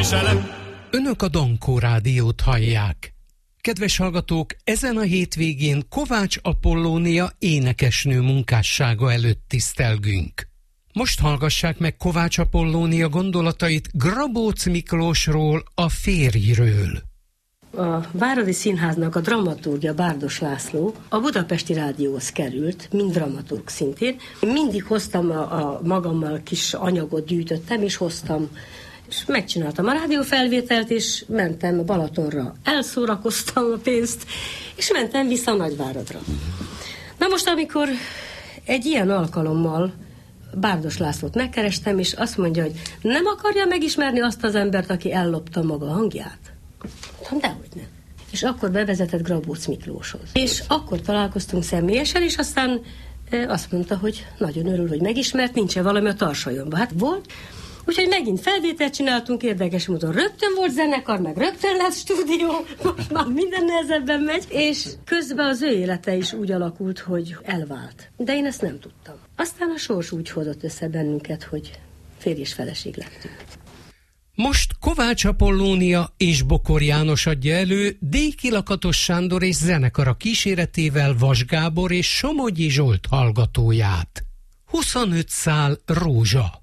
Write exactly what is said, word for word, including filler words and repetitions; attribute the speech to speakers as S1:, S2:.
S1: viselem.
S2: Önök a Dankó Rádiót hallják. Kedves hallgatók, ezen a hétvégén Kovács Apollónia énekesnő munkássága előtt tisztelgünk. Most hallgassák meg Kovács Apollónia gondolatait Grabóc Miklósról, a férjről.
S3: A Váradi Színháznak a dramaturgja, Bárdos László a Budapesti Rádióhoz került, mint dramaturg szintén. Mindig hoztam a, a magammal kis anyagot, gyűjtöttem, és hoztam, és megcsináltam a rádiófelvételt, és mentem Balatonra. Elszórakoztam a pénzt, és mentem vissza Nagyváradra. Na most, amikor egy ilyen alkalommal Bárdos Lászlót megkerestem, és azt mondja, hogy nem akarja megismerni azt az embert, aki ellopta maga hangját? Mondtam, dehogy nem. És akkor bevezetett Grabóc Miklóshoz. És akkor találkoztunk személyesen, és aztán e, azt mondta, hogy nagyon örül, hogy megismert, nincs-e valami a tarsolyomban. Hát volt, úgyhogy megint felvételt csináltunk, érdekes módon rögtön volt zenekar, meg rögtön lesz stúdió, most már minden nehezebben megy, és közben az ő élete is úgy alakult, hogy elvált. De én ezt nem tudtam. Aztán a sors úgy hozott össze bennünket, hogy férj és feleség lettünk.
S2: Most Kovács Apollónia és Bokor János adja elő Déki Lakatos Sándor és zenekara kíséretével Vas Gábor és Somogyi Zsolt hallgatóját. huszonöt szál rózsa.